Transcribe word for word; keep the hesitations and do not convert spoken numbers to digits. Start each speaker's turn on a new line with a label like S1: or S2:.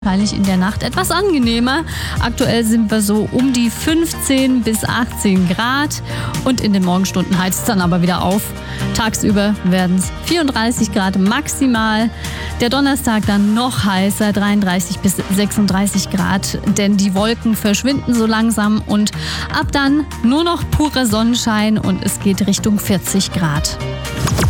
S1: Wahrscheinlich in der Nacht etwas angenehmer. Aktuell sind wir so um die fünfzehn bis achtzehn Grad und in den Morgenstunden heizt es dann aber wieder auf. Tagsüber werden es vierunddreißig Grad maximal. Der Donnerstag dann noch heißer, dreiunddreißig bis sechsunddreißig Grad, denn die Wolken verschwinden so langsam und ab dann nur noch purer Sonnenschein und es geht Richtung vierzig Grad.